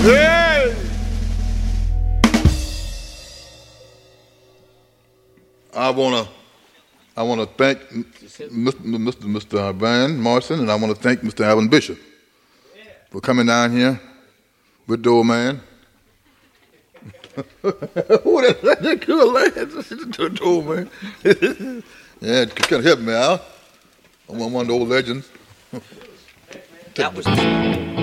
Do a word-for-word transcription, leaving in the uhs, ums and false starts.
Hey! I wanna, I wanna thank Mister Mister Van Morrison, and I wanna thank Mister Alvin Bishop for coming down here with the old man. Who that? That good lad, the old man. Yeah, it kind of help me out. I'm one of the old legends. That was.